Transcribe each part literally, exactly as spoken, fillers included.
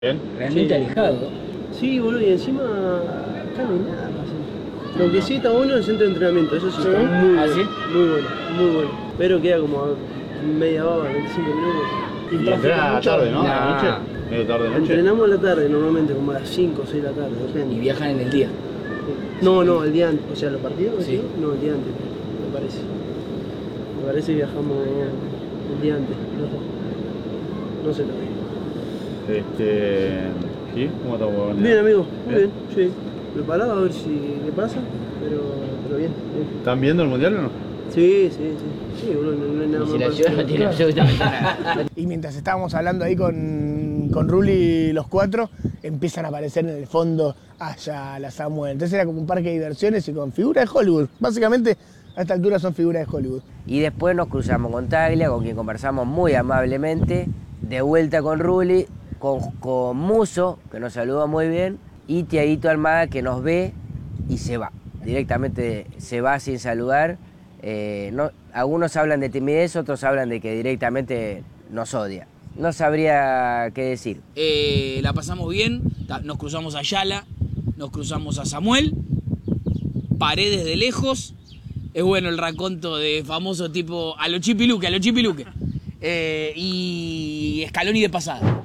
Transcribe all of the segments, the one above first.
Bien. Realmente sí. Alejado. Sí, boludo, y encima acá no hay nada. Así. Lo que sí está bueno es el centro de entrenamiento, eso sí, ¿Sí? está muy ¿Ah, bueno, sí? muy bueno, muy bueno. Pero queda como a media hora, veinticinco minutos. Y, y entrenan a la tarde, ¿no? Nah. ¿A la noche? Medio tarde, noche. Entrenamos a la tarde, normalmente como a las cinco o seis de la tarde, depende. Y viajan en el día. No, no, el día antes, o sea, los partidos, sí. No, el día antes, me parece. Me parece que viajamos el día antes, los dos. No sé todavía. Este... ¿Sí? ¿Cómo estamos? Bien, amigo, muy bien, bien, sí. Preparado a ver si le pasa, pero, pero bien, bien. ¿Están viendo el mundial o no? Sí, sí, sí. Sí, boludo, no, no hay nada Y si más la para ciudad no hacer. tiene absolutamente nada. Y mientras estábamos hablando ahí con, con Ruli los cuatro, empiezan a aparecer en el fondo Ayala, Samuel. Entonces era como un parque de diversiones y con figuras de Hollywood. Básicamente, a esta altura son figuras de Hollywood. Y después nos cruzamos con Taglia, con quien conversamos muy amablemente. De vuelta con Ruli, con, con Muso, que nos saludó muy bien. Y Tiaguito Almada, que nos ve y se va. Directamente se va sin saludar. Eh, no, algunos hablan de timidez, otros hablan de que directamente nos odia. No sabría qué decir. Eh, la pasamos bien, nos cruzamos a Ayala, nos cruzamos a Samuel, paré desde lejos. Es bueno el raconto de famoso tipo a lo Chipiluque, a lo Chipiluque. Eh, y Scaloni de pasada.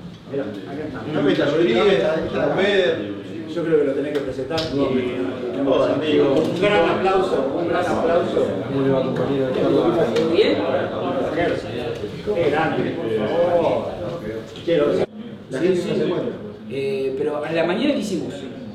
Capita Rodríguez, yo creo que lo tenés que presentar. Hola, amigo. Un gran aplauso, un gran aplauso. Muy bien, compañero. ¿Bien? Qué grande, por favor. Quiero. La gente no se muere. Eh, pero a la mañana, ¿qué hicimos?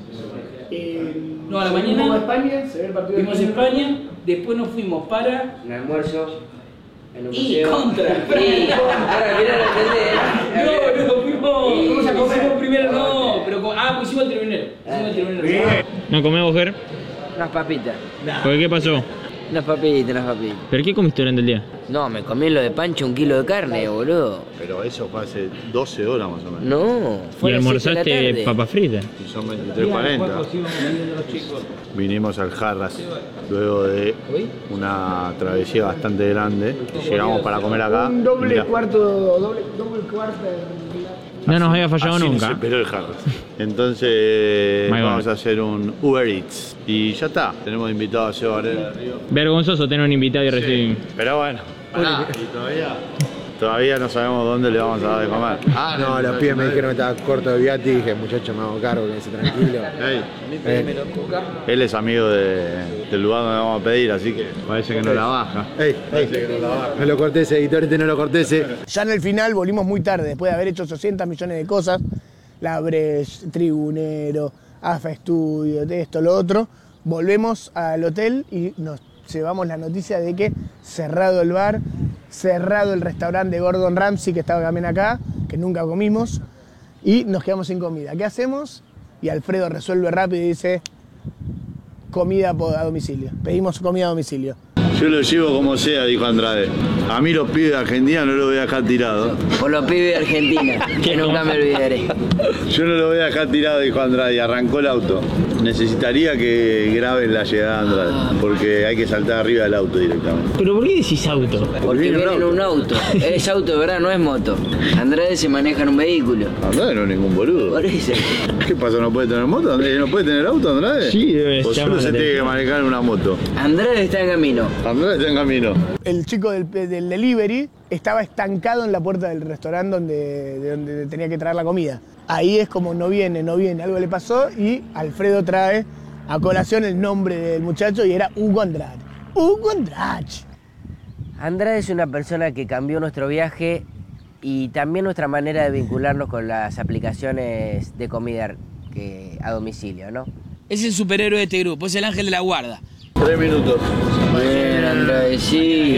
Eh, No, a la mañana Vimos España, se ve el partido de Vimos España, después nos fuimos para... Un almuerzo en un Y museo. contra. Y, ahora mirá, lo entendés. No, no, fuimos... Y- Fuimos a comer primero, no, pero... co- Ah, pues hicimos el tribunero. Hicimos el tribunero. ¿No comés mujer? Unas papitas. ¿Por qué pasó? Unas papitas, unas papitas. ¿Pero qué comiste durante el día? No, me comí lo de Pancho, un kilo de carne, boludo. Pero eso fue hace doce horas más o menos. No, fue ¿Y a las siete almorzaste de la tarde. papas fritas? Y son veintitrés cuarenta. Vinimos al Jarras luego de una travesía bastante grande. Llegamos para comer acá. Un doble Mirá, cuarto, doble, doble cuarto. No nos había fallado así nunca. nos esperó el Jarras. Entonces Muy vamos bueno. a hacer un Uber Eats. Y ya está. Tenemos invitado a Seba Varela de Río. Vergonzoso tener un invitado y Sí, recibir. pero bueno. Pará, y todavía, todavía no sabemos dónde le vamos a dar de comer. Ah, No, los pibes me dijeron que estaba corto de viati y dije, muchacho, me hago cargo, quédense tranquilo. Ey, Eh, él es amigo de, del lugar donde vamos a pedir, así que parece que no la baja. ey, ey, no lo cortese, editor, este no lo cortese. Ya en el final volvimos muy tarde, después de haber hecho ochocientos millones de cosas. La Breche, Tribunero, A F A Studio, esto, lo otro. Volvemos al hotel y nos llevamos la noticia de que cerrado el bar, cerrado el restaurante de Gordon Ramsay, que estaba también acá, que nunca comimos, y nos quedamos sin comida. ¿Qué hacemos? Y Alfredo resuelve rápido y dice, comida a domicilio. Pedimos comida a domicilio. Yo lo llevo como sea, dijo Andrade. A mí los pibes de Argentina no los voy a dejar tirado. Por los pibes de Argentina, que nunca me olvidaré. Yo no lo voy a dejar tirado, dijo Andrade, y arrancó el auto. Necesitaría que graben la llegada de Andrade, porque hay que saltar arriba del auto directamente. ¿Pero por qué decís auto? Porque Viene un viene en un auto. Es auto de verdad, no es moto. Andrade se maneja en un vehículo. Andrade no es ningún boludo. Por eso. ¿Qué pasa? ¿No puede tener moto? ¿Andrade no puede tener auto, Andrade? Sí, debe O estar solo se mal. tiene que manejar en una moto. Andrade está en camino. Andrade está en camino. El chico del, del delivery estaba estancado en la puerta del restaurante donde, de donde tenía que traer la comida. Ahí es como no viene, no viene, algo le pasó y Alfredo trae a colación el nombre del muchacho y era Hugo Andrade. Hugo Andrade. Andrade es una persona que cambió nuestro viaje y también nuestra manera de vincularnos con las aplicaciones de comida que, a domicilio, ¿no? Es el superhéroe de este grupo, es el ángel de la guarda. Tres minutos. Bien, Andrade, sí.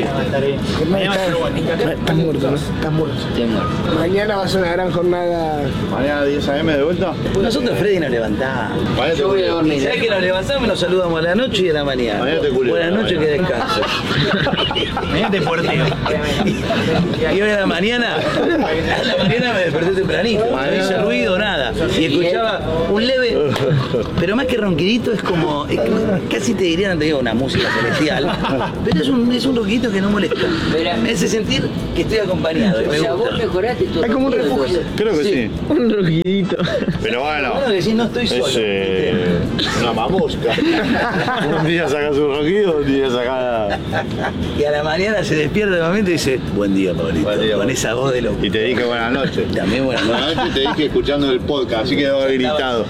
Estás muerto, ¿no? Estás muerto. Estoy muerto. Mañana va a ser una gran jornada. Mañana diez a m de vuelta. Nosotros, Freddy, nos lantamos. Mañana te Yo voy a dormir. ¿Sabés que nos levantamos y nos saludamos a la noche y a la mañana? Mañana te culeo. Buenas noches, que descanses. Mañana te porteo. Y hoy a la mañana, a la mañana me desperté tempranito. No hice ruido, nada. Y escuchaba un leve, pero más que ronquidito, es como, es que casi te diría, no te digo una música celestial, pero es un, es un ronquidito que no molesta. Me hace sentir que estoy acompañado. O sea, vos mejoraste tu Es como un ronquido, refugio. entonces. Creo que sí. Un ruidito. Pero bueno, Bueno, que si no estoy solo. es eh, una mamusca. Un día sacas un ronquido, un día sacas... Y a la mañana se despierta de momento y dice, buen día, Pablito. Buen día, con Pablito. esa voz de loco. Y te dije buenas noches. También buenas noches. Buenas noches te dije escuchando el podcast, así que debo haber gritado.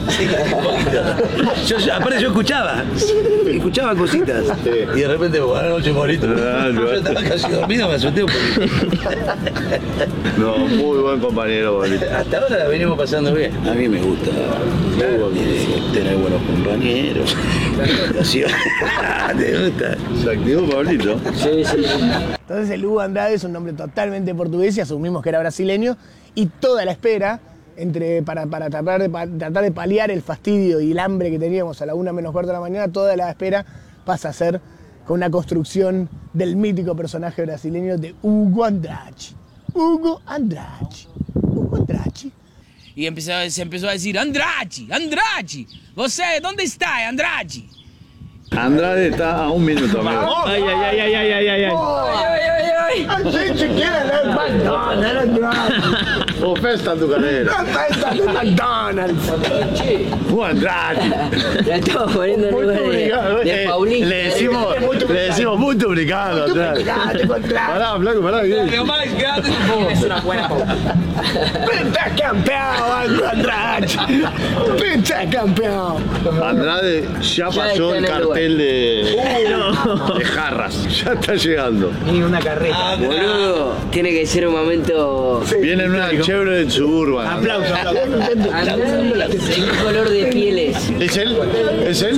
Yo, yo- aparte yo escuchaba, escuchaba cositas. Sí. Y de repente, buenas noches, Pablito. Ah, no. Yo estaba casi dormido, me asusté un poquito. No, muy buen compañero, Bolito. Hasta ahora la venimos pasando bien. A mí me gusta eh, tener buenos compañeros. Así- ¿Te gusta? Se activó Pablito. Sí, sí. Entonces el Hugo Andrade es un nombre totalmente portugués y asumimos que era brasileño y toda la espera entre, para, para tratar, de, pa- tratar de paliar el fastidio y el hambre que teníamos a la una menos cuarto de la mañana, toda la espera pasa a ser con una construcción del mítico personaje brasileño de Hugo Andrade. Hugo Andrade. Hugo Andrade. Y empezó, se empezó a decir, Andrade, Andrade, você, ¿dónde está, Andrade? Andrade está a un minuto, amigo. Ay, ay, ay, ay, ay, ay, ay, ay. A gente quiere ver McDonald's, Andrade. O festa tu carrera. La festa de McDonald's. Hugo Andrade. La estamos poniendo en lugar de, de Eh, Paulín. Le decimos, le decimos muy obrigado, Andrade. Obrigado, contrato. Pará, flaco, pará. ¿qué? Es una buena pauta. Pentacampeón, Hugo Andrade. Pentacampeón. Andrade ya Ya pasó está el en el cartel de, de jarras. Ya está llegando. Ni una carreta. Ah, Boludo, tiene que ser un momento. Viene en una Chevrolet Suburban. Aplausos, aplausos. Andrade, ¿en color de pieles? ¿Es él? ¿Es él?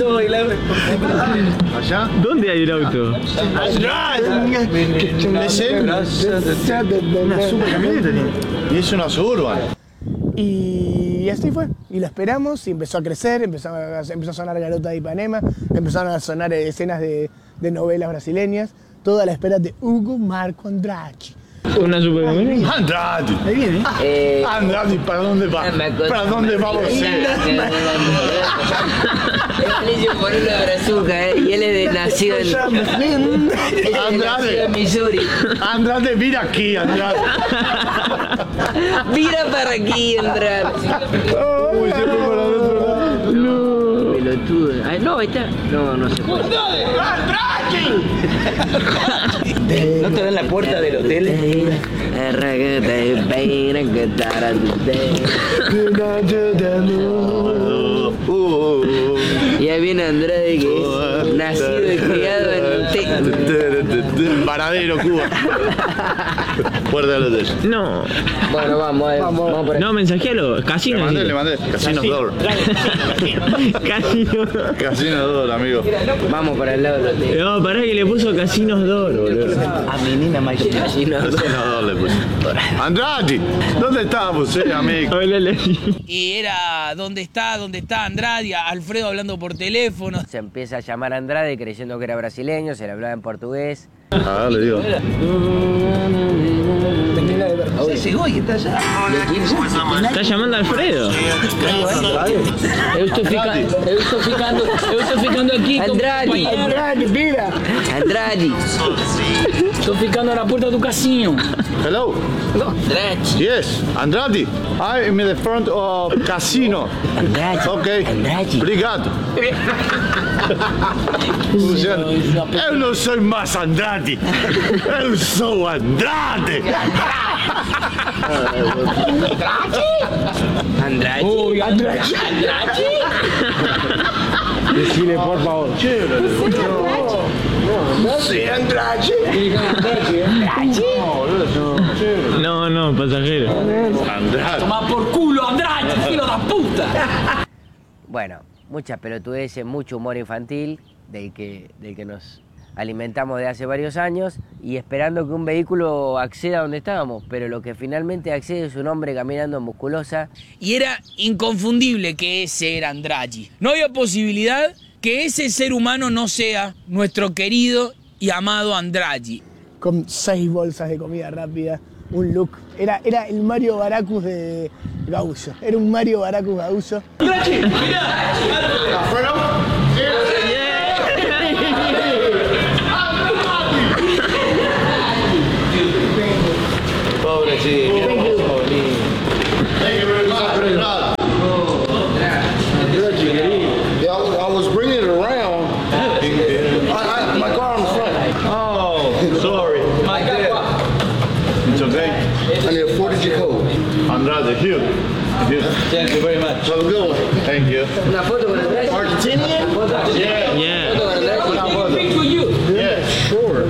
¿Allá? ¿Dónde hay un auto? ¿Es él? Una super camioneta tiene. Y es una Suburban. Y así fue. Y lo esperamos y empezó a crecer, empezó a, empezó a sonar Garota de Ipanema, empezaron a sonar escenas de, de novelas brasileñas. Toda la espera de Hugo Marco Andrade. Una supercamioneta. Andrade. Ahí viene. Eh, Andrade, ¿para dónde va? ¿Para dónde vamos? Valencia por una brazuca, ¿eh? Y él es de, nacido en, él es de Andrade. nacido en Missouri. Andrade, mira aquí, Andrade. Mira para aquí, Andrade. Uy, se fue para el otro lado. No, pelotudo. Ah, no, ahí está. No, no se puede. ¿No te dan la puerta del hotel? Uh, uh, uh. Y ahí viene Andrade, que es nacido y criado en Te- Paradero, Cuba. Puerta del hotel. No. Bueno, vamos, eh, vamos por ahí. No, mensajealo. Le Casino. mandé, sí. le mandé. Casino Door. Casino. Casino Door, amigo. Vamos para el lado del hotel. No, pará que le puso Casinos D'Or, boludo. A mi nena Michael. Casino. Casino Door le puse. Andrade, ¿dónde estabas, eh, amigo? Hola, Leslie. Y era, ¿dónde está? ¿Dónde está Andrade? Alfredo hablando por teléfono. Se empieza a llamar Andrade creyendo que era brasileño, se le hablaba en portugués. A ver, le digo. Ese Goy está allá. ¿Está llamando a Alfredo? Eu estou ficando, eu estou ficando, eu estou ficando aqui com Andrade. companheiro. Andrade, mira. Andrade. Estou ficando na porta do cassino. Hello. Andrade. Yes, Andrade. I'm in the front of casino. Andrade. Ok. Andrade. Obrigado. Luciano, eu não sou mais Andrade. Eu sou Andrade. Andrade. Oi, Andrade. Andrade. Decile, por favor. Sí, Andrade. No, no, pasajero. Andrade. Toma por culo, Andrade, filho da puta. Bueno, muchas pelotudeces, mucho humor infantil del que, del que nos alimentamos de hace varios años y esperando que un vehículo acceda a donde estábamos, pero lo que finalmente accede es un hombre caminando en musculosa. Y era inconfundible que ese era Andrade. No había posibilidad que ese ser humano no sea nuestro querido y amado Andrade. Con seis bolsas de comida rápida, un look. Era, era el Mario Baracus de, Gaullo. Era un Mario Baracus Gaullo. Pobre chico. I was bringing it around. I, I, my car on the front. Oh, sorry. It's okay. And they afforded your coat. I'm rather here. Thank you very much. Have a good one. Thank you. Una foto con Andrés. Argentinian? Yeah. Yeah. Speak to you. Yeah, sure.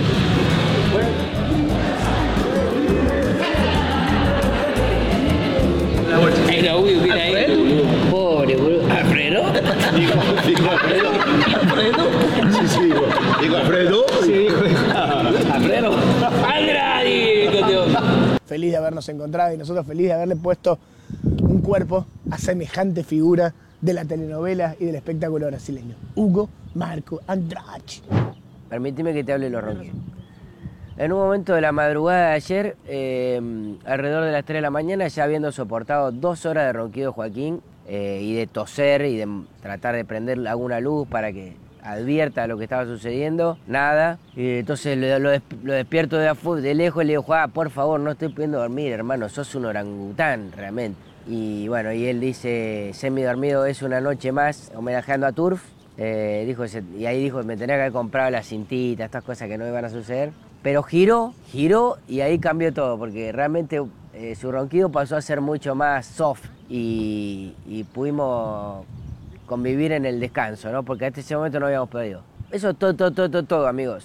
Era obvio que era él. Pobre, boludo. ¿Alfredo? Dijo Alfredo. ¿Alfredo? Sí, sí, dijo. ¿Dijo Alfredo? Sí, dijo. ¿Alfredo? ¡Andrade! Feliz de habernos encontrado y nosotros feliz de haberle puesto un cuerpo a semejante figura de la telenovela y del espectáculo brasileño. Hugo Marco Andrade. Permíteme que te hable los ronquidos. En un momento de la madrugada de ayer, eh, alrededor de las tres de la mañana, ya habiendo soportado dos horas de ronquido Joaquín eh, y de toser y de tratar de prender alguna luz para que advierta lo que estaba sucediendo, nada. Y entonces lo, lo, lo despierto de, de lejos y le digo, Juan, por favor, no estoy pudiendo dormir, hermano, sos un orangután realmente. Y bueno, y él dice, semi dormido es una noche más, homenajeando a Turf. Eh, dijo, y ahí dijo, me tenía que haber comprado la cintita, estas cosas que no iban a suceder. Pero giró, giró y ahí cambió todo, porque realmente eh, su ronquido pasó a ser mucho más soft y, y pudimos convivir en el descanso, ¿no? Porque hasta ese momento no habíamos podido. Eso es todo, todo, todo, todo, todo, amigos.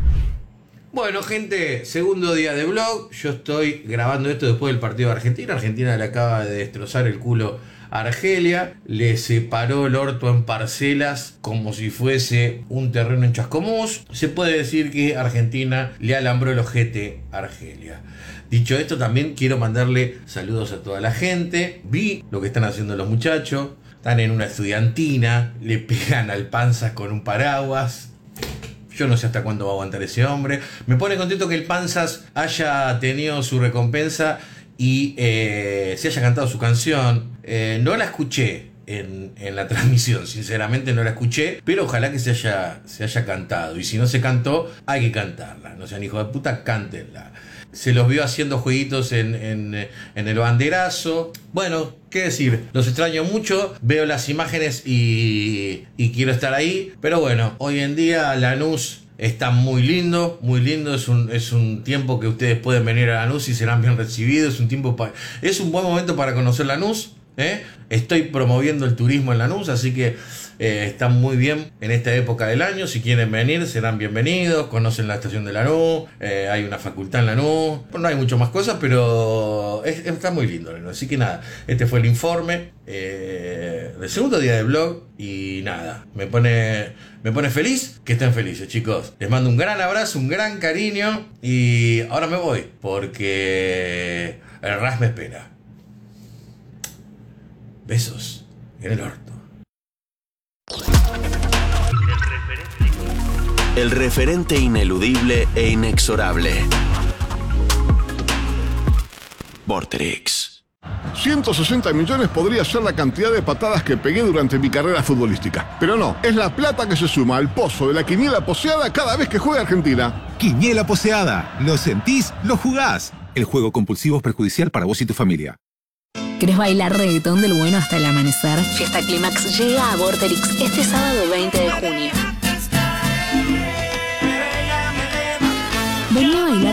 Bueno, gente, segundo día de vlog. Yo estoy grabando esto después del partido de Argentina. Argentina le acaba de destrozar el culo a Argelia. Le separó el orto en parcelas como si fuese un terreno en Chascomús. Se puede decir que Argentina le alambró el ojete a Argelia. Dicho esto, también quiero mandarle saludos a toda la gente. Vi lo que están haciendo los muchachos. Están en una estudiantina, le pegan al Panzas con un paraguas. Yo no sé hasta cuándo va a aguantar ese hombre. Me pone contento que el Panzas haya tenido su recompensa y eh, se haya cantado su canción. Eh, no la escuché en, en la transmisión, sinceramente no la escuché, pero ojalá que se haya, se haya cantado. Y si no se cantó, hay que cantarla. No sean hijos de puta, cántenla. Se los vio haciendo jueguitos en, en, en el banderazo. Bueno, qué decir, los extraño mucho. Veo las imágenes y, y quiero estar ahí. Pero bueno, hoy en día Lanús está muy lindo, muy lindo. Es un, es un tiempo que ustedes pueden venir a Lanús y serán bien recibidos. Es un, tiempo pa- es un buen momento para conocer Lanús. ¿eh? Estoy promoviendo el turismo en Lanús, así que eh, están muy bien en esta época del año. Si quieren venir, serán bienvenidos. Conocen la estación de Lanús, eh, hay una facultad en Lanús. No hay mucho más cosas, pero es, está muy lindo Lanús. Así que nada, este fue el informe eh, del segundo día de vlog. Y nada, me pone, me pone feliz que estén felices, chicos. Les mando un gran abrazo, un gran cariño. Y ahora me voy, porque el R A S me espera. Besos en el orto. El referente ineludible e inexorable. Vorterix. ciento sesenta millones podría ser la cantidad de patadas que pegué durante mi carrera futbolística. Pero no, es la plata que se suma al pozo de la quiniela poseada cada vez que juega Argentina. Quiniela poseada. Lo sentís, lo jugás. El juego compulsivo es perjudicial para vos y tu familia. ¿Querés bailar reggaetón del bueno hasta el amanecer? Fiesta Clímax llega a Vorterix este sábado veinte de junio.